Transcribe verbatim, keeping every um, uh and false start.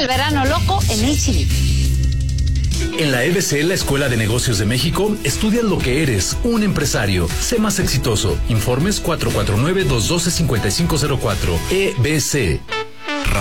el verano loco en H E B. En la E B C, la Escuela de Negocios de México, estudias lo que eres, un empresario. Sé más exitoso. Informes cuatro cuatro nueve, dos uno dos, cinco cinco cero cuatro. E B C.